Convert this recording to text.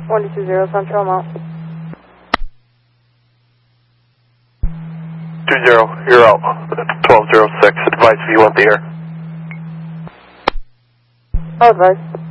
120 Central Mount. 20, you're out. 1206, advise if you want the air. Oh, advice.